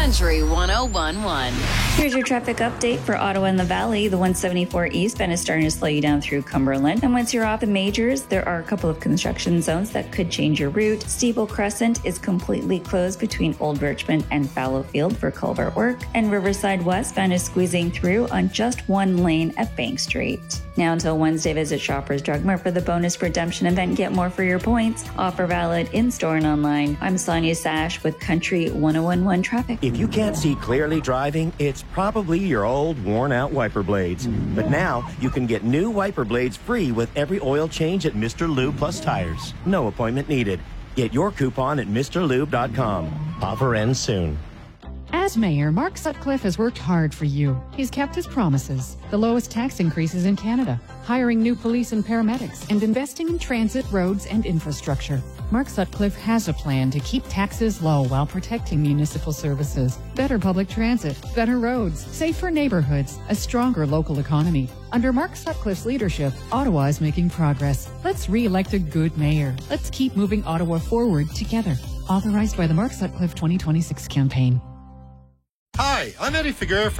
Country 101.1. Here's your traffic update for Ottawa and the Valley. The 174 eastbound is starting to slow you down through Cumberland. And once you're off the majors, there are a couple of construction zones that could change your route. Steeple Crescent is completely closed between Old Richmond and Fallowfield for culvert work. And Riverside westbound is squeezing through on just one lane at Bank Street. Now until Wednesday, visit Shoppers Drug Mart for the bonus redemption event. Get more for your points. Offer valid in-store and online. I'm Sonia Sash with Country 101.1 Traffic. If you can't see clearly driving, it's probably your old worn-out wiper blades. But now you can get new wiper blades free with every oil change at Mr. Lube Plus Tires. No appointment needed. Get your coupon at MrLube.com. Offer ends soon. As mayor, Mark Sutcliffe has worked hard for you. He's kept his promises. The lowest tax increases in Canada, hiring new police and paramedics, and investing in transit, roads, and infrastructure. Mark Sutcliffe has a plan to keep taxes low while protecting municipal services. Better public transit, better roads, safer neighborhoods, a stronger local economy. Under Mark Sutcliffe's leadership, Ottawa is making progress. Let's re-elect a good mayor. Let's keep moving Ottawa forward together. Authorized by the Mark Sutcliffe 2026 campaign. Hi, I'm Eddie Figueroa